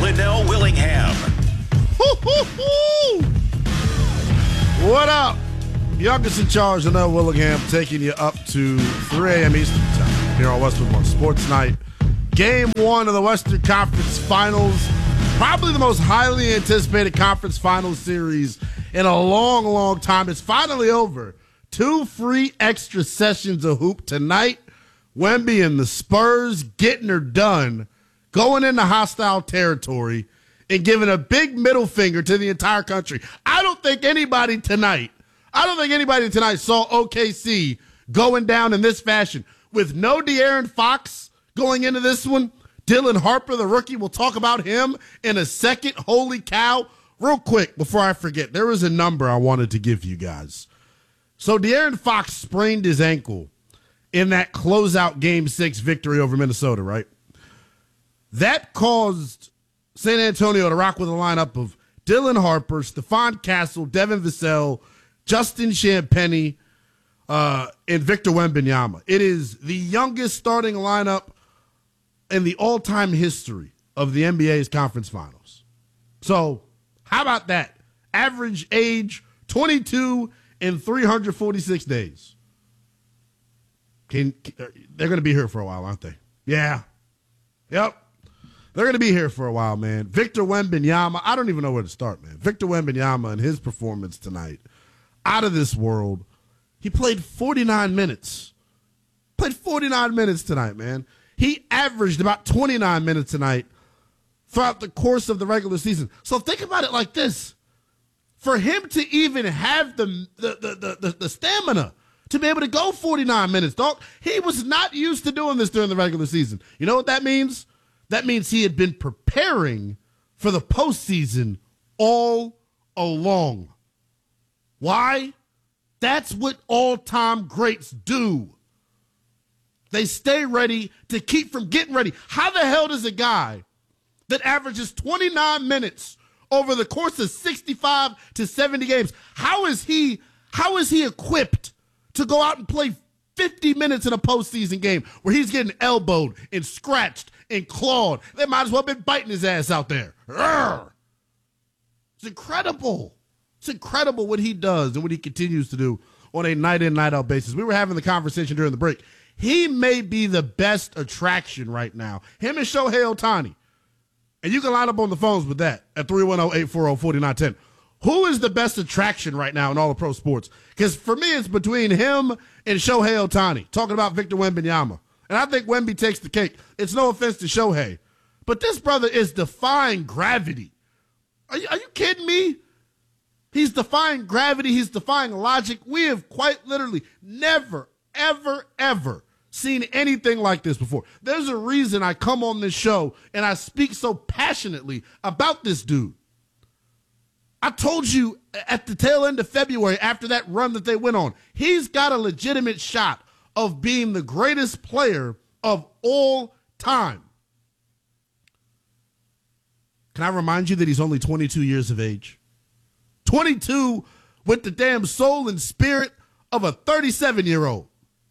Liddell Willingham. What up? Youngest in charge, Liddell Willingham, taking you up to 3 a.m. Eastern Time here on Westwood One Sports Night. Game 1 of the Western Conference Finals. Probably the most highly anticipated conference finals series in a long, long time. It's finally over. 2 free extra sessions of hoop tonight. Wemby and the Spurs getting her done, going into hostile territory and giving a big middle finger to the entire country. I don't think anybody tonight saw OKC going down in this fashion. With no De'Aaron Fox going into this one, Dylan Harper, the rookie, we'll talk about him in a second. Holy cow. Real quick, before I forget, there was a number I wanted to give you guys. So De'Aaron Fox sprained his ankle in that closeout Game 6 victory over Minnesota, right? That caused San Antonio to rock with a lineup of Dylan Harper, Stephon Castle, Devin Vassell, Justin Champagnie, and Victor Wembanyama. It is the youngest starting lineup in the all-time history of the NBA's conference finals. So how about that? Average age, 22 and 346 days. They're going to be here for a while, aren't they? Yeah. Yep. They're going to be here for a while, man. Victor Wembanyama, I don't even know where to start, man. Victor Wembanyama and his performance tonight, out of this world. He played 49 minutes. Played 49 minutes tonight, man. He averaged about 29 minutes tonight throughout the course of the regular season. So think about it like this. For him to even have the stamina to be able to go 49 minutes, dog, he was not used to doing this during the regular season. You know what that means? That means he had been preparing for the postseason all along. Why? That's what all-time greats do. They stay ready to keep from getting ready. How the hell does a guy that averages 29 minutes over the course of 65 to 70 games, how is he equipped to go out and play 50 minutes in a postseason game where he's getting elbowed and scratched and clawed? They might as well have been biting his ass out there. Urgh. It's incredible. It's incredible what he does and what he continues to do on a night-in, night-out basis. We were having the conversation during the break. He may be the best attraction right now. Him and Shohei Ohtani. And you can line up on the phones with that at 310-840-4910. Who is the best attraction right now in all of pro sports? Because for me, it's between him and Shohei Ohtani, talking about Victor Wembanyama. And I think Wemby takes the cake. It's no offense to Shohei, but this brother is defying gravity. Are you kidding me? He's defying gravity. He's defying logic. We have quite literally never, ever, ever seen anything like this before. There's a reason I come on this show and I speak so passionately about this dude. I told you at the tail end of February, after that run that they went on, he's got a legitimate shot of being the greatest player of all time. Can I remind you that he's only 22 years of age? 22 with the damn soul and spirit of a 37-year-old.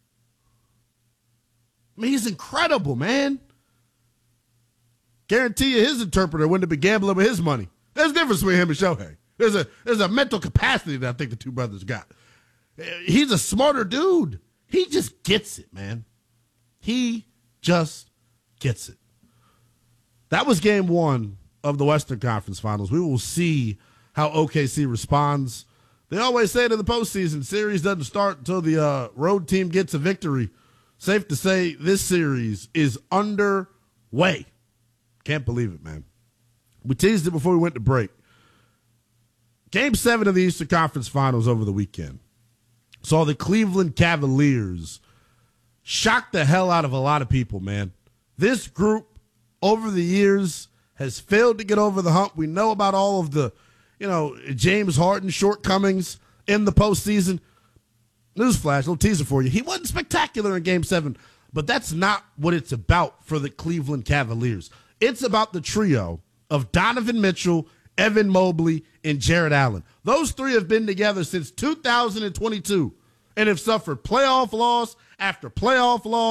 I mean, he's incredible, man. Guarantee you his interpreter wouldn't have been gambling with his money. There's a difference between him and Shohei. There's a mental capacity that I think the two brothers got. He's a smarter dude. He just gets it, man. He just gets it. That was game 1 of the Western Conference Finals. We will see how OKC responds. They always say that in the postseason, series doesn't start until the road team gets a victory. Safe to say this series is underway. Can't believe it, man. We teased it before we went to break. Game 7 of the Eastern Conference Finals over the weekend saw the Cleveland Cavaliers shock the hell out of a lot of people, man. This group, over the years, has failed to get over the hump. We know about all of the, James Harden shortcomings in the postseason. Newsflash, little teaser for you. He wasn't spectacular in Game 7, but that's not what it's about for the Cleveland Cavaliers. It's about the trio of Donovan Mitchell, Evan Mobley, and Jarrett Allen. Those three have been together since 2022 and have suffered playoff loss after playoff loss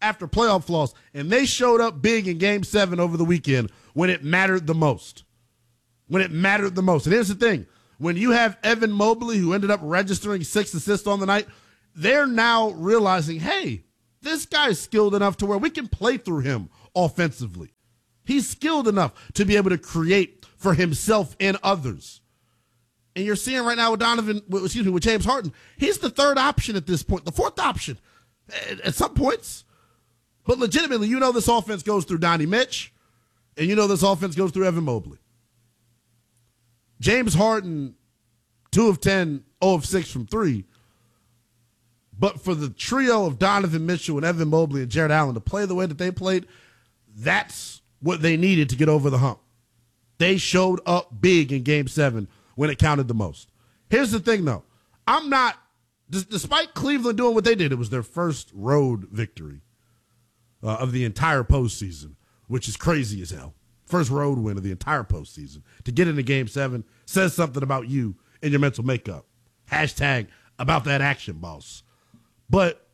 after playoff loss, and they showed up big in Game 7 over the weekend when it mattered the most. When it mattered the most. And here's the thing. When you have Evan Mobley, who ended up registering 6 assists on the night, they're now realizing, hey, this guy's skilled enough to where we can play through him offensively. He's skilled enough to be able to create for himself and others. And you're seeing right now with James Harden, he's the third option at this point, the fourth option at some points. But legitimately, you know this offense goes through Donnie Mitch, and you know this offense goes through Evan Mobley. James Harden, 2 of 10, 0 of 6 from 3. But for the trio of Donovan Mitchell and Evan Mobley and Jarrett Allen to play the way that they played, that's what they needed to get over the hump. They showed up big in Game 7 when it counted the most. Here's the thing, though. Despite Cleveland doing what they did, it was their first road victory of the entire postseason, which is crazy as hell. First road win of the entire postseason. To get into Game 7 says something about you and your mental makeup. Hashtag about that action, boss. But,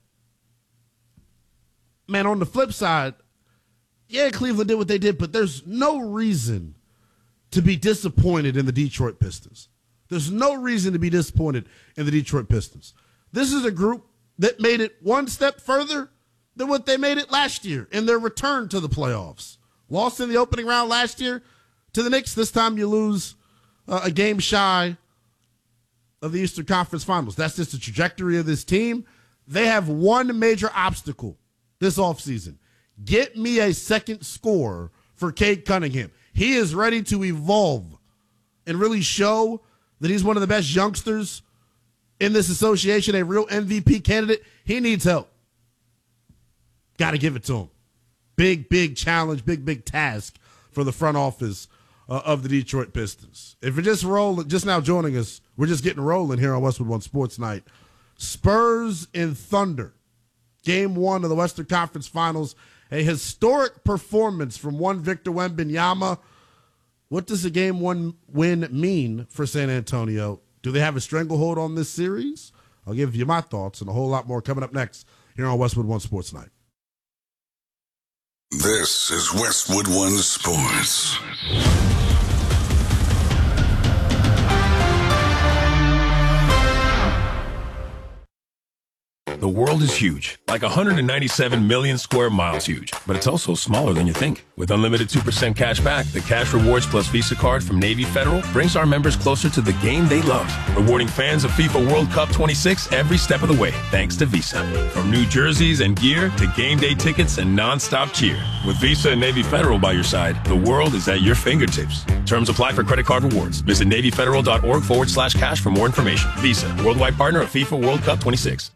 man, on the flip side, yeah, Cleveland did what they did, but there's no reason to be disappointed in the Detroit Pistons. There's no reason to be disappointed in the Detroit Pistons. This is a group that made it one step further than what they made it last year in their return to the playoffs. Lost in the opening round last year to the Knicks. This time you lose a game shy of the Eastern Conference Finals. That's just the trajectory of this team. They have one major obstacle this offseason. Get me a second scorer for Cade Cunningham. He is ready to evolve and really show that he's one of the best youngsters in this association, a real MVP candidate. He needs help. Got to give it to him. Big challenge, big task for the front office of the Detroit Pistons. If you're just now joining us, we're just getting rolling here on Westwood One Sports Night. Spurs and Thunder, Game 1 of the Western Conference Finals. A historic performance from one Victor Wembanyama. What does a Game 1 win mean for San Antonio? Do they have a stranglehold on this series? I'll give you my thoughts and a whole lot more coming up next here on Westwood One Sports Night. This is Westwood One Sports. The world is huge, like 197 million square miles huge, but it's also smaller than you think. With unlimited 2% cash back, the Cash Rewards Plus Visa card from Navy Federal brings our members closer to the game they love, rewarding fans of FIFA World Cup 26 every step of the way, thanks to Visa. From new jerseys and gear to game day tickets and non-stop cheer. With Visa and Navy Federal by your side, the world is at your fingertips. Terms apply for credit card rewards. Visit NavyFederal.org/cash for more information. Visa, worldwide partner of FIFA World Cup 26.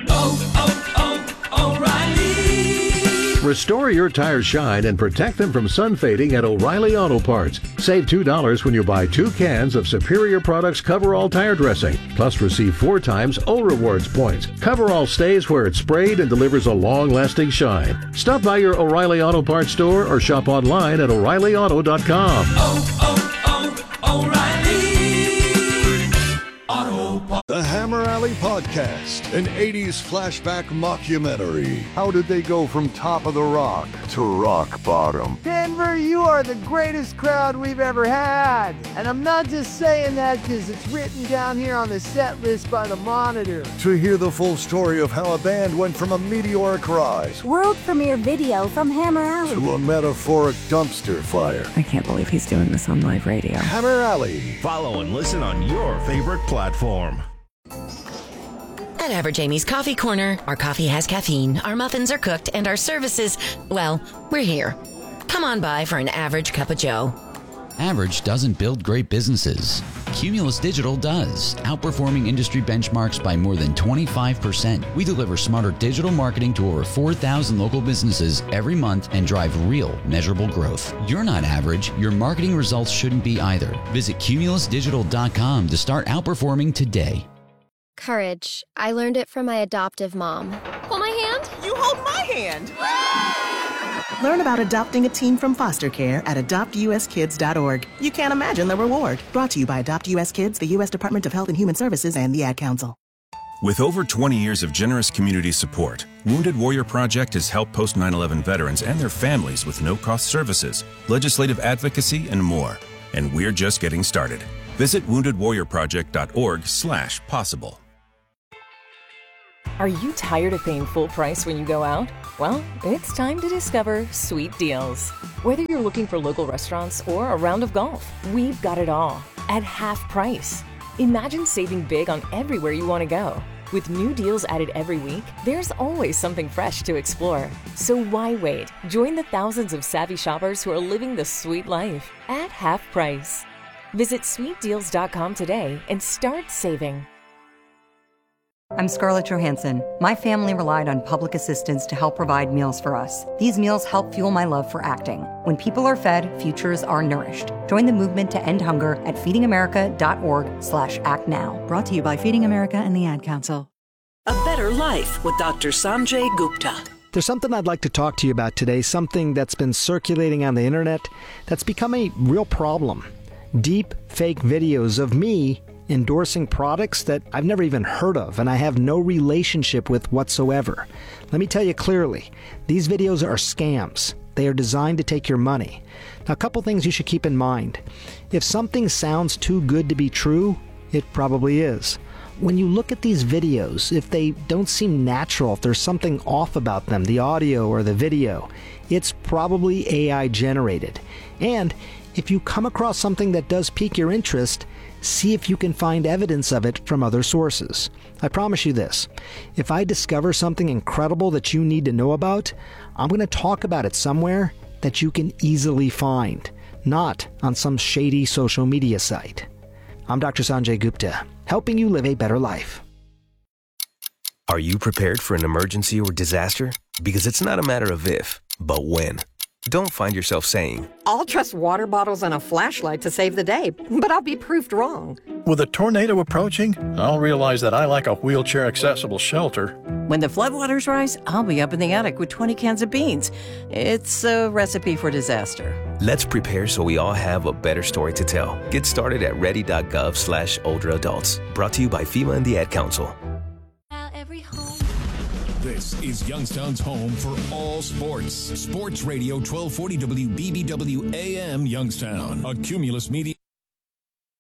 O'Reilly. Restore your tires shine and protect them from sun fading at O'Reilly Auto Parts. Save $2 when you buy 2 cans of Superior Products Coverall tire dressing. Plus receive 4 times O Rewards points. Coverall stays where it's sprayed and delivers a long-lasting shine. Stop by your O'Reilly Auto Parts store or shop online at O'ReillyAuto.com. The Hammer Alley Podcast, an 80s flashback mockumentary. How did they go from top of the rock to rock bottom? Denver, you are the greatest crowd we've ever had. And I'm not just saying that because it's written down here on the set list by the Monitor. To hear the full story of how a band went from a meteoric rise, world premiere video from Hammer Alley, to a metaphoric dumpster fire. I can't believe he's doing this on live radio. Hammer Alley. Follow and listen on your favorite platform. At Average Amy's Coffee Corner, our coffee has caffeine, our muffins are cooked, and our services, well, we're here. Come on by for an average cup of joe. Average doesn't build great businesses. Cumulus Digital does, outperforming industry benchmarks by more than 25%. We deliver smarter digital marketing to over 4,000 local businesses every month and drive real, measurable growth. You're not average. Your marketing results shouldn't be either. Visit cumulusdigital.com to start outperforming today. Courage. I learned it from my adoptive mom. Hold my hand. You hold my hand. Learn about adopting a teen from foster care at adoptuskids.org. You can't imagine the reward. Brought to you by Adopt US Kids, the U.S. Department of Health and Human Services, and the Ad Council. With over 20 years of generous community support, Wounded Warrior Project has helped post 9/11 veterans and their families with no-cost services, legislative advocacy, and more. And we're just getting started. Visit woundedwarriorproject.org/possible. Are you tired of paying full price when you go out? Well, it's time to discover Sweet Deals. Whether you're looking for local restaurants or a round of golf, we've got it all at half price. Imagine saving big on everywhere you want to go. With new deals added every week, there's always something fresh to explore. So why wait? Join the thousands of savvy shoppers who are living the sweet life at half price. Visit sweetdeals.com today and start saving. I'm Scarlett Johansson. My family relied on public assistance to help provide meals for us. These meals help fuel my love for acting. When people are fed, futures are nourished. Join the movement to end hunger at feedingamerica.org/actnow. Brought to you by Feeding America and the Ad Council. A Better Life with Dr. Sanjay Gupta. There's something I'd like to talk to you about today, something that's been circulating on the internet that's become a real problem. Deep fake videos of me endorsing products that I've never even heard of and I have no relationship with whatsoever. Let me tell you clearly, these videos are scams. They are designed to take your money. Now, a couple things you should keep in mind. If something sounds too good to be true, it probably is. When you look at these videos, if they don't seem natural, if there's something off about them, the audio or the video, it's probably AI generated. And if you come across something that does pique your interest, see if you can find evidence of it from other sources. I promise you this, if I discover something incredible that you need to know about, I'm going to talk about it somewhere that you can easily find, not on some shady social media site. I'm Dr. Sanjay Gupta, helping you live a better life. Are you prepared for an emergency or disaster? Because it's not a matter of if, but when. Don't find yourself saying, I'll trust water bottles and a flashlight to save the day, but I'll be proved wrong. With a tornado approaching, I'll realize that I lack a wheelchair-accessible shelter. When the floodwaters rise, I'll be up in the attic with 20 cans of beans. It's a recipe for disaster. Let's prepare so we all have a better story to tell. Get started at ready.gov/older-adults. Brought to you by FEMA and the Ad Council. This is Youngstown's home for all sports. Sports Radio 1240 WBBW AM Youngstown. A Cumulus Media.